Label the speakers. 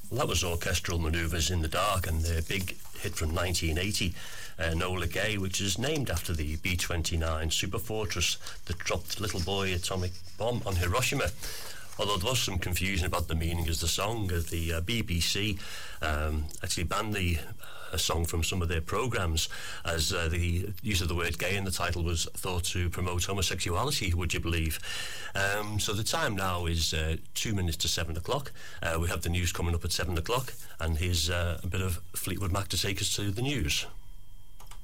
Speaker 1: Well, that was Orchestral Manoeuvres in the Dark and their big hit from 1980, Enola Gay, which is named after the B-29 superfortress that dropped the little boy atomic bomb on Hiroshima. Although there was some confusion about the meaning of the song, the BBC actually banned the song from some of their programmes as the use of the word gay in the title was thought to promote homosexuality, would you believe? So the time now is 2 minutes to 7 o'clock. We have the news coming up at 7 o'clock, and here's a bit of Fleetwood Mac to take us to the news.